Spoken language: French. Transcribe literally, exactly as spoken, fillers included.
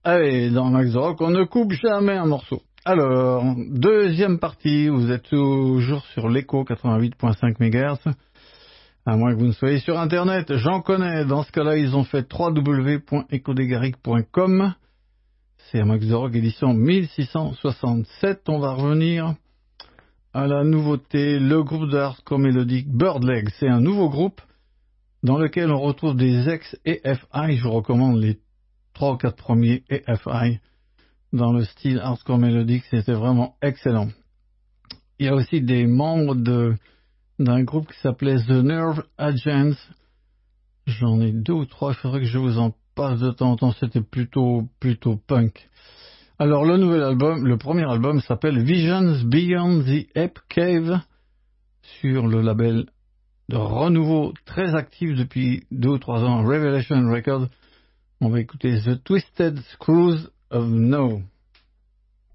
Allez, dans Max the Rock, on ne coupe jamais un morceau. Alors, deuxième partie, vous êtes toujours sur l'écho quatre-vingt-huit virgule cinq mégahertz. À moins que vous ne soyez sur Internet, j'en connais. Dans ce cas-là, ils ont fait w w w point echo degaric point com. C'est Max the Rock édition mille six cent soixante-sept. On va revenir à la nouveauté, le groupe de hardcore mélodique Birdleg. C'est un nouveau groupe dans lequel on retrouve des ex-A F I. Je vous recommande les trois ou quatre premiers A F I dans le style hardcore mélodique. C'était vraiment excellent. Il y a aussi des membres de, d'un groupe qui s'appelait The Nerve Agents. J'en ai deux ou trois. Il faudrait que je vous en passe de temps en temps. C'était plutôt, plutôt punk. Alors, le nouvel album, le premier album s'appelle Visions Beyond the Ape Cave sur le label de renouveau très actif depuis deux ou trois ans, Revelation Records. On va écouter The Twisted Screws of No.